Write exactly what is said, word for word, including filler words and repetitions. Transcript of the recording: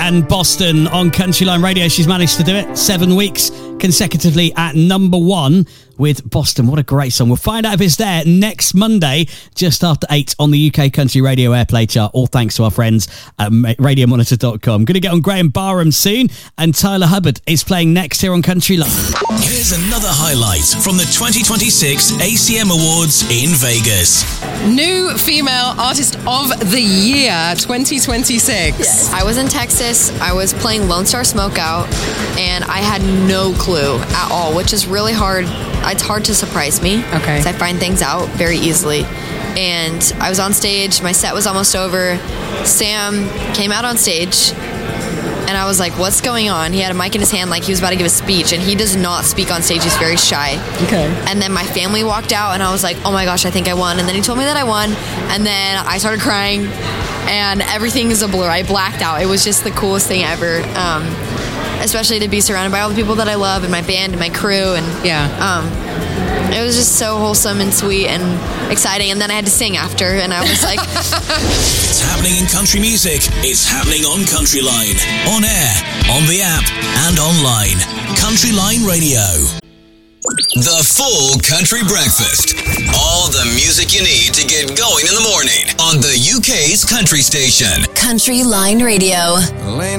and Boston on Countryline Radio. She's managed to do it seven weeks consecutively at number one with Boston. What a great song. We'll find out if it's there next Monday, just after eight on the U K Country Radio Airplay chart, all thanks to our friends at radio monitor dot com. Going to get on Graham Barham soon, and Tyler Hubbard is playing next here on Countryline. Here's another highlight from the twenty twenty-six A C M Awards in Vegas. New Female Artist of the Year twenty twenty-six. Yes. I was in Texas. I was playing Lone Star Smokeout, and I had no clue at all, which is really hard. It's hard to surprise me. Okay. Because I find things out very easily. And I was on stage. My set was almost over. Sam came out on stage, and I was like, what's going on? He had a mic in his hand like he was about to give a speech, and he does not speak on stage. He's very shy. Okay. And then my family walked out, and I was like, oh my gosh, I think I won. And then he told me that I won, and then I started crying, and everything is a blur. I blacked out. It was just the coolest thing ever. Um, especially to be surrounded by all the people that I love, and my band and my crew, and yeah. Um, it was just so wholesome and sweet and exciting. And then I had to sing after, and I was like... It's happening in country music. It's happening on Countryline. On air, on the app, and online. Countryline Radio. The full country breakfast. All the music you need to get going in the morning on the U K's country station. Countryline Radio.